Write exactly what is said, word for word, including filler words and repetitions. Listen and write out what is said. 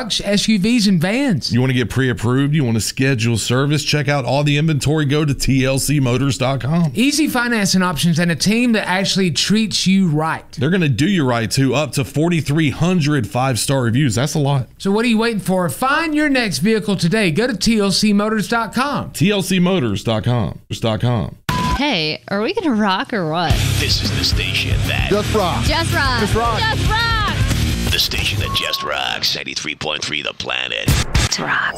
trucks, S U Vs, and vans. You want to get pre-approved? You want to schedule service? Check out all the inventory. Go to T L C motors dot com. Easy financing options and a team that actually treats you right. They're going to do you right, too. Up to forty-three hundred five-star reviews. That's a lot. So what are you waiting for? Find your next vehicle today. Go to T L C motors dot com. T L C motors dot com. Hey, are we going to rock or what? This is the station that Just rock. Just rock. Just rock. Just rock. the station that just rocks. ninety-three point three The Planet. Rock.